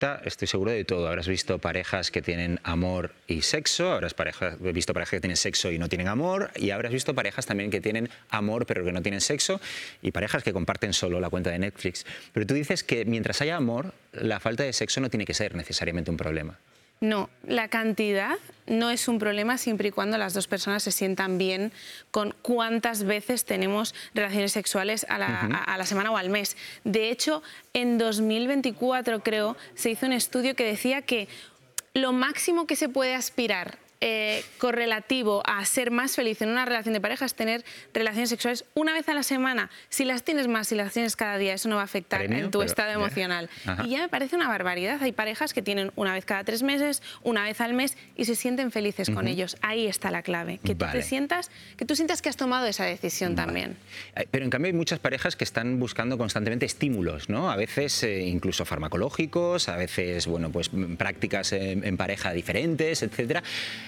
Estoy seguro de todo. Habrás visto parejas que tienen amor y sexo, visto parejas que tienen sexo y no tienen amor, y habrás visto parejas también que tienen amor pero que no tienen sexo, y parejas que comparten solo la cuenta de Netflix. Pero tú dices que mientras haya amor, la falta de sexo no tiene que ser necesariamente un problema. No, la cantidad no es un problema siempre y cuando las dos personas se sientan bien con cuántas veces tenemos relaciones sexuales a la semana o al mes. De hecho, en 2024, creo, se hizo un estudio que decía que lo máximo que se puede aspirar correlativo a ser más feliz en una relación de pareja es tener relaciones sexuales una vez a la semana. Si las tienes más, si las tienes cada día, eso no va a afectar en tu estado emocional. Y ya me parece una barbaridad. Hay parejas que tienen una vez cada 3 meses, una vez al mes y se sienten felices con ellos. Ahí está la clave. Que tú sientas que has tomado esa decisión también. Pero en cambio hay muchas parejas que están buscando constantemente estímulos, ¿no? A veces incluso farmacológicos, a veces pues prácticas en pareja diferentes, etcétera.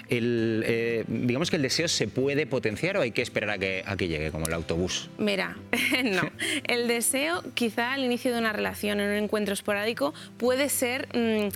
Digamos que el deseo se puede potenciar o hay que esperar a que llegue, como el autobús. Mira, no. El deseo, quizá al inicio de una relación, en un encuentro esporádico, puede ser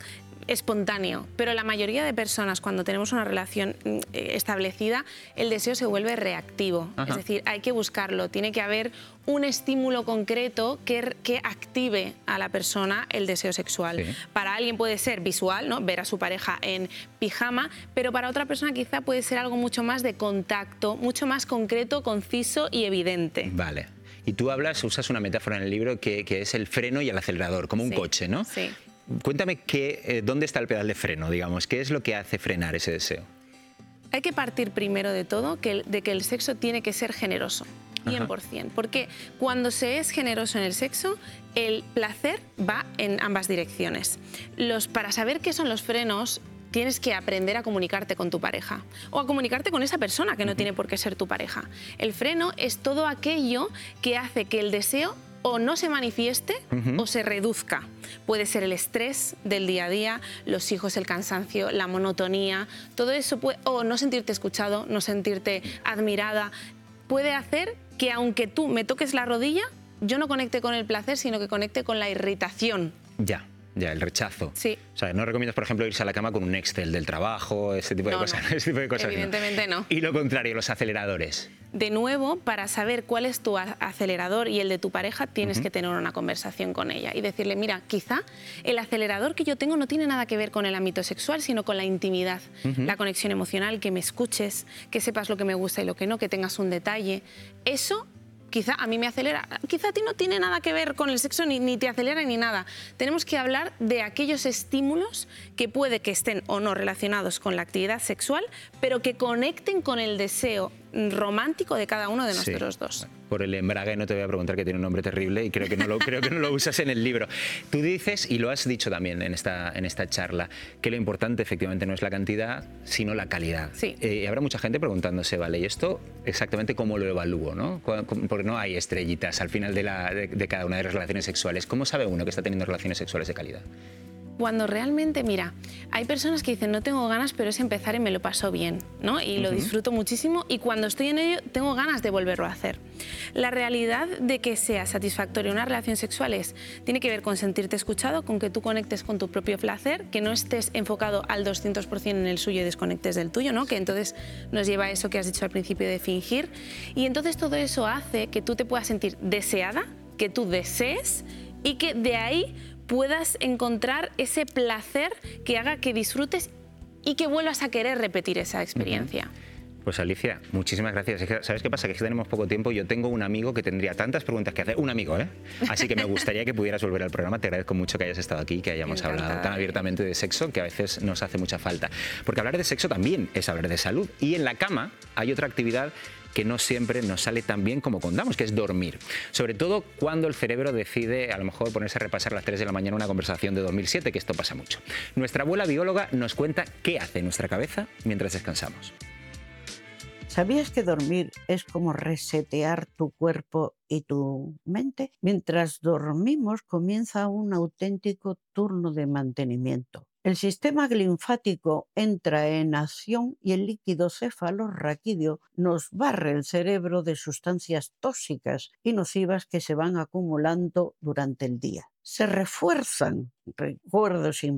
espontáneo, pero la mayoría de personas, cuando tenemos una relación establecida, el deseo se vuelve reactivo. Es decir, hay que buscarlo, tiene que haber un estímulo concreto que active a la persona el deseo sexual. Para alguien puede ser visual, ¿no? Ver a su pareja en pijama, pero para otra persona quizá puede ser algo mucho más de contacto, mucho más concreto, conciso y evidente. Vale. Y tú usas una metáfora en el libro que es el freno y el acelerador, como un coche, ¿no? Sí. Cuéntame dónde está el pedal de freno, digamos. ¿Qué es lo que hace frenar ese deseo? Hay que partir primero de todo de que el sexo tiene que ser generoso, 100%. Porque cuando se es generoso en el sexo, el placer va en ambas direcciones. Para saber qué son los frenos, tienes que aprender a comunicarte con tu pareja o a comunicarte con esa persona que no tiene por qué ser tu pareja. El freno es todo aquello que hace que el deseo o no se manifieste o se reduzca. Puede ser el estrés del día a día, los hijos, el cansancio, la monotonía, todo eso o no sentirte escuchado, no sentirte admirada. Puede hacer que aunque tú me toques la rodilla, yo no conecte con el placer, sino que conecte con la irritación. Ya, el rechazo. Sí. O sea, no recomiendas, por ejemplo, irse a la cama con un Excel del trabajo, ese tipo de cosas. No. Ese tipo de cosas. Evidentemente no. Y lo contrario, los aceleradores. De nuevo, para saber cuál es tu acelerador y el de tu pareja, tienes que tener una conversación con ella y decirle, mira, quizá el acelerador que yo tengo no tiene nada que ver con el ámbito sexual, sino con la intimidad, la conexión emocional, que me escuches, que sepas lo que me gusta y lo que no, que tengas un detalle. Eso quizá a mí me acelera, quizá a ti no tiene nada que ver con el sexo, ni te acelera ni nada. Tenemos que hablar de aquellos estímulos que puede que estén o no relacionados con la actividad sexual, pero que conecten con el deseo romántico de cada uno de nosotros dos. Por el embrague no te voy a preguntar, que tiene un nombre terrible y creo que no lo usas en el libro. Tú dices, y lo has dicho también en esta charla, que lo importante efectivamente no es la cantidad, sino la calidad. Sí. Habrá mucha gente preguntándose, vale, ¿y esto exactamente cómo lo evalúo, ¿no? Porque no hay estrellitas al final de cada una de las relaciones sexuales. ¿Cómo sabe uno que está teniendo relaciones sexuales de calidad? Cuando realmente, mira, hay personas que dicen no tengo ganas, pero es empezar y me lo paso bien, ¿no? Y lo disfruto muchísimo y cuando estoy en ello tengo ganas de volverlo a hacer. La realidad de que sea satisfactoria una relación sexual tiene que ver con sentirte escuchado, con que tú conectes con tu propio placer, que no estés enfocado al 200% en el suyo y desconectes del tuyo, ¿no? Que entonces nos lleva a eso que has dicho al principio de fingir. Y entonces todo eso hace que tú te puedas sentir deseada, que tú desees y que de ahí puedas encontrar ese placer que haga que disfrutes y que vuelvas a querer repetir esa experiencia. Pues Alicia, muchísimas gracias. Es que, ¿sabes qué pasa? Que tenemos poco tiempo. Yo tengo un amigo que tendría tantas preguntas que hacer. Un amigo, ¿eh? Así que me gustaría que pudieras volver al programa. Te agradezco mucho que hayas estado aquí, que hayamos hablado tan abiertamente de sexo, que a veces nos hace mucha falta. Porque hablar de sexo también es hablar de salud. Y en la cama hay otra actividad que no siempre nos sale tan bien como contamos, que es dormir. Sobre todo cuando el cerebro decide, a lo mejor, ponerse a repasar a las 3 de la mañana una conversación de 2007, que esto pasa mucho. Nuestra abuela bióloga nos cuenta qué hace nuestra cabeza mientras descansamos. ¿Sabías que dormir es como resetear tu cuerpo y tu mente? Mientras dormimos comienza un auténtico turno de mantenimiento. El sistema linfático entra en acción y el líquido cefalorraquídeo nos barre el cerebro de sustancias tóxicas y nocivas que se van acumulando durante el día. Se refuerzan recuerdos